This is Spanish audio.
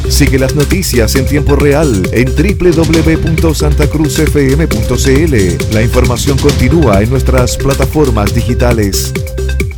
Sigue las noticias en tiempo real en www.santacruzfm.cl. La información continúa en nuestras plataformas digitales.